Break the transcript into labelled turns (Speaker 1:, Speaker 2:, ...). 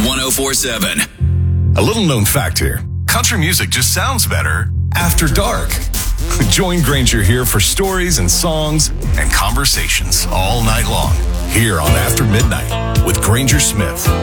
Speaker 1: 1047.
Speaker 2: A little known fact here. Country music just sounds better after dark. Join Granger here for stories and songs and conversations all night long here on After Midnight with Granger Smith.